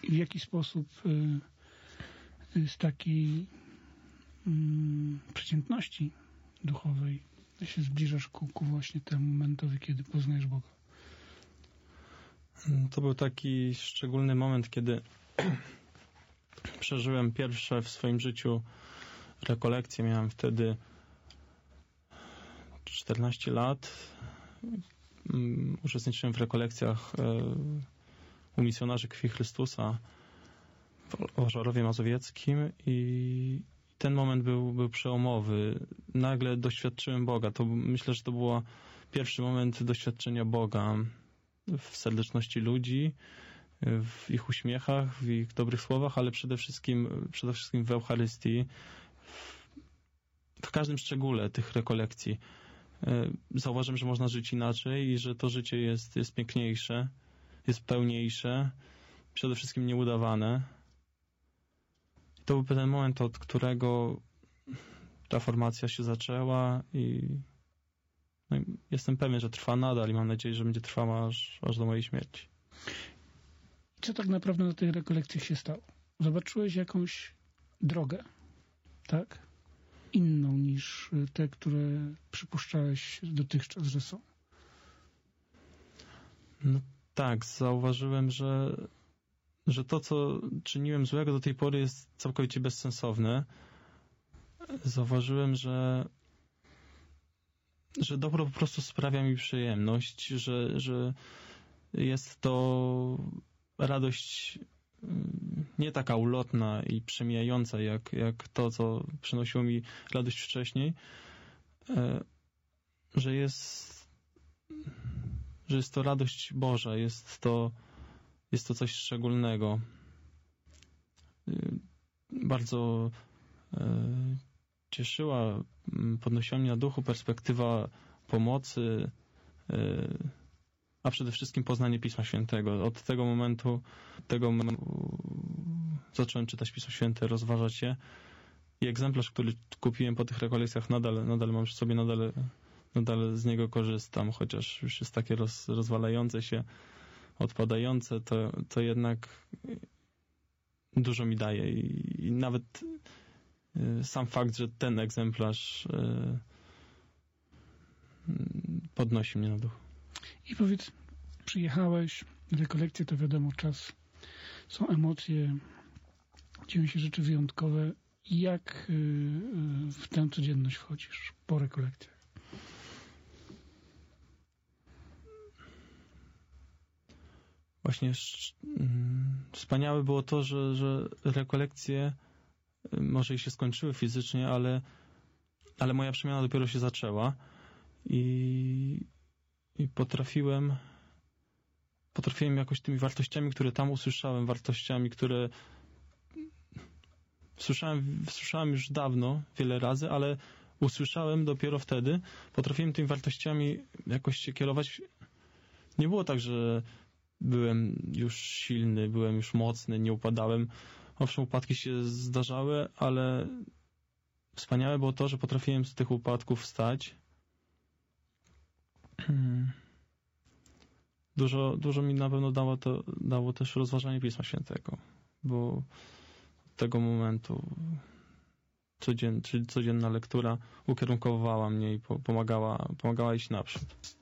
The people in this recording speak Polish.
I w jaki sposób z takiej przeciętności duchowej się zbliżasz ku właśnie temu momentowi, kiedy poznajesz Boga? To był taki szczególny moment, kiedy przeżyłem pierwsze w swoim życiu rekolekcje. Miałem wtedy 14 lat. Uczestniczyłem w rekolekcjach u misjonarzy Krwi Chrystusa w Ożarowie Mazowieckim i ten moment był przełomowy. Nagle doświadczyłem Boga. Myślę, że to był pierwszy moment doświadczenia Boga w serdeczności ludzi, w ich uśmiechach, w ich dobrych słowach, ale przede wszystkim w Eucharystii, w każdym szczególe tych rekolekcji. Zauważyłem, że można żyć inaczej i że to życie jest piękniejsze, jest pełniejsze, przede wszystkim nieudawane. I to był ten moment, od którego ta formacja się zaczęła i jestem pewien, że trwa nadal i mam nadzieję, że będzie trwała aż do mojej śmierci. I co tak naprawdę na tej rekolekcji się stało? Zobaczyłeś jakąś drogę, tak? Inną niż te, które przypuszczałeś dotychczas, że są. No tak, zauważyłem, że to, co czyniłem złego do tej pory, jest całkowicie bezsensowne. Zauważyłem, że dobro po prostu sprawia mi przyjemność, że jest to radość nie taka ulotna i przemijająca, jak to, co przynosiło mi radość wcześniej, że jest to radość Boża, jest to coś szczególnego. Bardzo cieszyła, podnosiła mnie na duchu perspektywa pomocy, a przede wszystkim poznanie Pisma Świętego. Od tego momentu zacząłem czytać Pismo Święte, rozważać je i egzemplarz, który kupiłem po tych rekolekcjach, nadal mam przy sobie, nadal z niego korzystam, chociaż już jest takie rozwalające się, odpadające, to jednak dużo mi daje i nawet sam fakt, że ten egzemplarz podnosi mnie na duch. I powiedz, przyjechałeś, rekolekcje to wiadomo czas, są emocje, dzieją się rzeczy wyjątkowe. Jak w tę codzienność wchodzisz po rekolekcjach? Właśnie wspaniałe było to, że rekolekcje może i się skończyły fizycznie, ale moja przemiana dopiero się zaczęła i potrafiłem jakoś tymi wartościami, które tam usłyszałem, wartościami, które słyszałem już dawno, wiele razy, ale usłyszałem dopiero wtedy, potrafiłem tymi wartościami jakoś się kierować. Nie było tak, że byłem już silny, byłem już mocny, nie upadałem. Owszem, upadki się zdarzały, ale wspaniałe było to, że potrafiłem z tych upadków wstać. Dużo mi na pewno dało też rozważanie Pisma Świętego, bo od tego momentu codzienna lektura ukierunkowała mnie i pomagała iść naprzód.